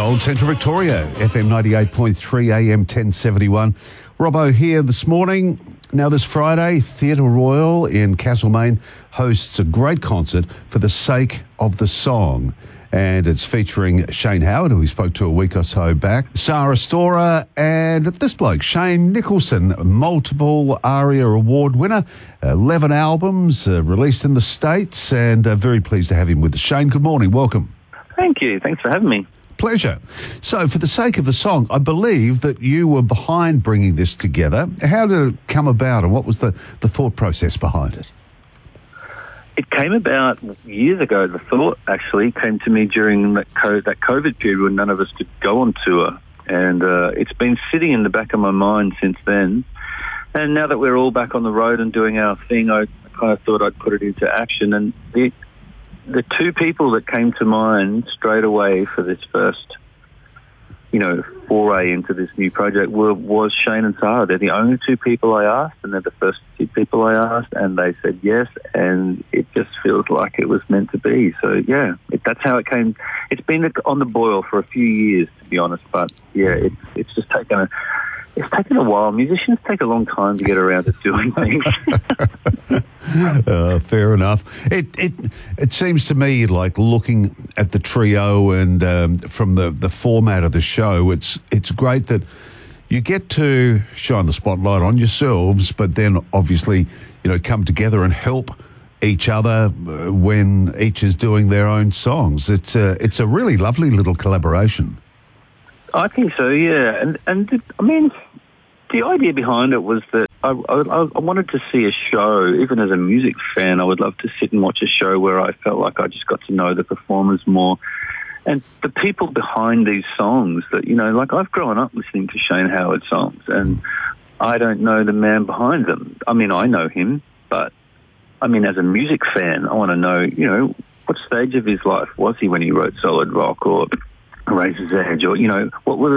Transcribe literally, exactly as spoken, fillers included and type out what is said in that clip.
Old Central Victoria, F M ninety-eight point three, A M ten seventy-one. Robbo here this morning. Now this Friday, Theatre Royal in Castlemaine hosts a great concert for the sake of the song. And it's featuring Shane Howard, who we spoke to a week or so back, Sarah Storer, and this bloke, Shane Nicholson, multiple ARIA Award winner, eleven albums uh, released in the States, and uh, very pleased to have him with us. Shane, good morning. Welcome. Thank you. Thanks for having me. Pleasure. So, for the sake of the song, I believe that you were behind bringing this together. How did it come about, and what was the, the thought process behind it? It came about years ago. The thought actually came to me during that COVID, that COVID period when none of us could go on tour. And uh, it's been sitting in the back of my mind since then. And now that we're all back on the road and doing our thing, I kind of thought I'd put it into action. And the, the two people that came to mind straight away for this first, you know, foray into this new project were, was Shane and Sarah. They're the only two people I asked, and they're the first two people I asked, and they said yes, and it just feels like it was meant to be. So, yeah, it, that's how it came. It's been on the boil for a few years, to be honest, but, yeah, it's, it's just taken a... It's taken a while. Musicians take a long time to get around to doing things. uh, fair enough. It it it seems to me like looking at the trio and um, from the, the format of the show, it's it's great that you get to shine the spotlight on yourselves, but then obviously, you know, come together and help each other when each is doing their own songs. It's a, it's a really lovely little collaboration. I think so, yeah. And, and I mean, the idea behind it was that I, I, I wanted to see a show, even as a music fan, I would love to sit and watch a show where I felt like I just got to know the performers more. And the people behind these songs that, you know, like I've grown up listening to Shane Howard songs and I don't know the man behind them. I mean, I know him, but I mean, as a music fan, I want to know, you know, what stage of his life was he when he wrote Solid Rock or Razor's Edge, or, you know, what were